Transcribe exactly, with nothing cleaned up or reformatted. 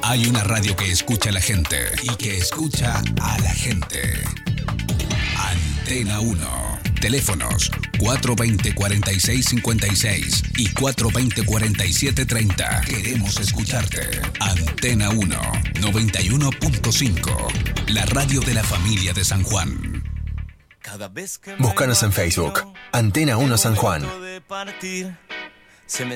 Hay una radio que escucha a la gente y que escucha a la gente. Antena uno. Teléfonos cuatro veinte, cuarenta y seis cincuenta y seis y cuatro veinte, cuarenta y siete treinta. Queremos escucharte. Antena uno, noventa y uno punto cinco. La radio de la familia de San Juan. Búscanos en Facebook. Antena uno San Juan.